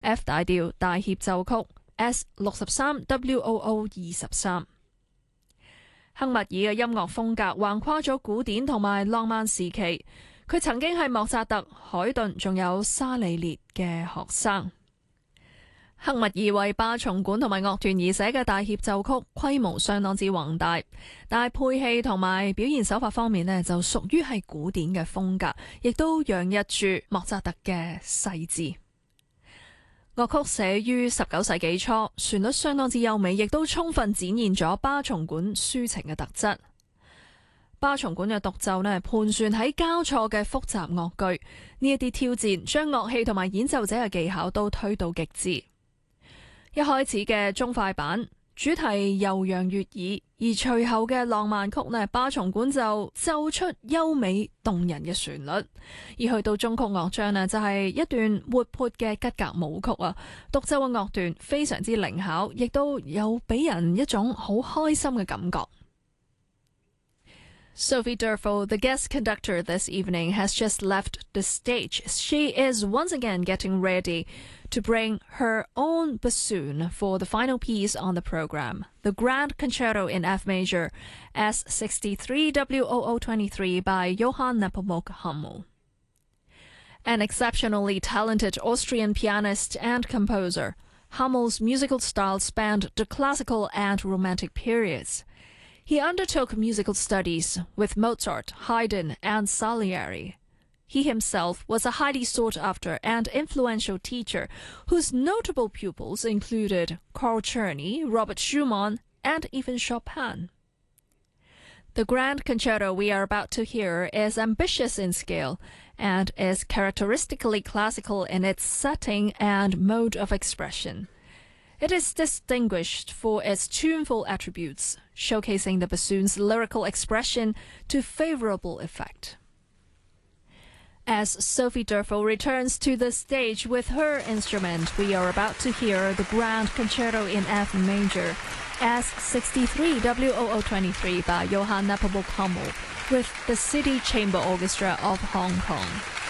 F 大調大協奏曲 S63 WOO 23。亨密爾嘅音樂風格橫跨咗古典同埋浪漫時期，佢曾經係莫扎特、海頓仲有沙里列嘅學生。亨密爾為巴松管同埋樂團而寫嘅大協奏曲規模相當之宏大，但係配器同埋表現手法方面呢，就屬於係古典嘅風格，亦都洋溢住莫扎特嘅細緻。樂曲寫於19世紀初，旋律相當之優美，亦都充分展現咗巴松管抒情嘅特質。巴松管嘅獨奏呢，盤旋喺交錯嘅複雜樂句，呢一啲挑戰將樂器同埋演奏者嘅技巧都推到極致。一開始嘅中快板主題悠揚悅耳，而隨後嘅浪漫曲呢，巴松管就奏出優美動人嘅旋律，而去到中曲樂章呢，就係一段活潑嘅吉格舞曲啊！獨奏嘅樂段非常之靈巧，亦都有俾人一種好開心嘅感覺。Sophie Durfel, the guest conductor this evening, has just left the stage. She is once again getting ready to bring her own bassoon for the final piece on the program, the Grand Concerto in F Major, S63 WOO 23 by Johann Nepomuk Hummel. An exceptionally talented Austrian pianist and composer, Hummel's musical style spanned the classical and romantic periods. He undertook musical studies with Mozart, Haydn, and Salieri. He himself was a highly sought-after and influential teacher whose notable pupils included Carl Czerny, Robert Schumann, and even Chopin. The Grand Concerto we are about to hear is ambitious in scale and is characteristically classical in its setting and mode of expression. It is distinguished for its tuneful attributes, showcasing the bassoon's lyrical expression to favorable effect. As Sophie Durfel returns to the stage with her instrument, we are about to hear the Grand Concerto in F Major, S63 WOO 23 by Johann Nepomuk Hummel, with the City Chamber Orchestra of Hong Kong.